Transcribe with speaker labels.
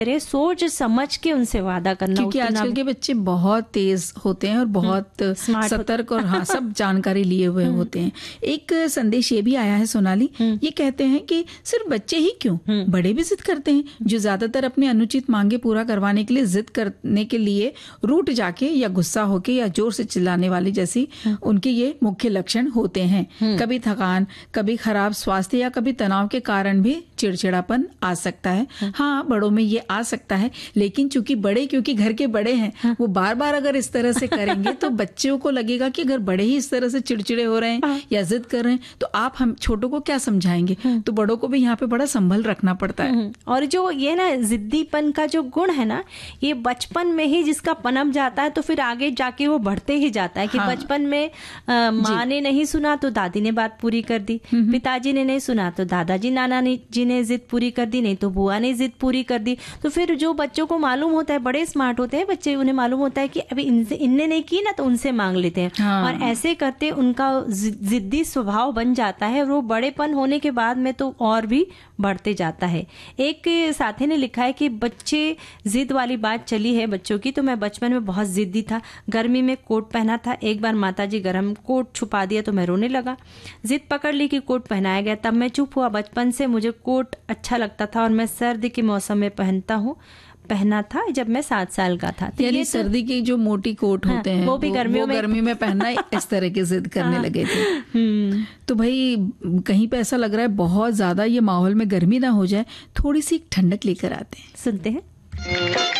Speaker 1: सोच समझ के उनसे वादा करना,
Speaker 2: क्योंकि आजकल के बच्चे बहुत तेज होते हैं और बहुत सतर्क और हाँ सब जानकारी लिए हुए होते हैं। एक संदेश ये भी आया है सोनाली, ये कहते हैं कि सिर्फ बच्चे ही क्यों, बड़े भी जिद करते हैं, जो ज्यादातर अपने अनुचित मांगे पूरा करवाने के लिए जिद करने के लिए रूठ जाके या गुस्सा होके या जोर से चिल्लाने वाली जैसी उनके ये मुख्य लक्षण होते हैं। कभी थकान, कभी खराब स्वास्थ्य या कभी तनाव के कारण भी चिड़चिड़ापन आ सकता है। हाँ, बड़ों में ये आ सकता है, लेकिन क्योंकि घर के बड़े हैं, वो बार बार अगर इस तरह से करेंगे तो बच्चों को लगेगा कि अगर बड़े ही इस तरह से चिड़चिड़े हो रहे हैं या जिद कर रहे हैं तो आप हम छोटों को क्या समझाएंगे। तो बड़ों को भी यहाँ पे बड़ा संभल रखना पड़ता है।
Speaker 1: और जो ये ना जिद्दीपन का जो गुण है ना, ये बचपन में ही जिसका पनप जाता है तो फिर आगे जाके वो बढ़ते ही जाता है कि बचपन में माँ ने नहीं सुना तो दादी ने बात पूरी कर दी, पिताजी ने नहीं सुना तो दादाजी नाना जी ने जिद पूरी कर दी, नहीं तो बुआ ने जिद पूरी कर दी। तो फिर जो बच्चों को मालूम होता है, बड़े स्मार्ट होते हैं बच्चे, उन्हें मालूम होता है कि अभी इनने नहीं की ना तो उनसे मांग लेते हैं। और ऐसे करते उनका जिद्दी स्वभाव बन जाता है, और वो बड़ेपन होने के बाद में तो और भी बढ़ते जाता है। एक साथी ने लिखा है कि बच्चे जिद वाली बात चली है बच्चों की, तो मैं बचपन में बहुत जिद्दी था, गर्मी में कोट पहना था, एक बार माताजी गर्म कोट छुपा दिया तो मैं रोने लगा, जिद पकड़ ली कि कोट पहनाया गया, तब मैं चुप हुआ। बचपन से मुझे कोट अच्छा लगता था और मैं सर्दी के मौसम में पहना था जब मैं 7 साल का था।
Speaker 2: तो यानी सर्दी के जो मोटी कोट होते हैं
Speaker 1: वो भी गर्मी में
Speaker 2: पहनना इस तरह की जिद करने लगे थे। तो भाई कहीं पे ऐसा लग रहा है बहुत ज्यादा ये माहौल में गर्मी ना हो जाए, थोड़ी सी ठंडक लेकर आते हैं,
Speaker 1: सुनते हैं।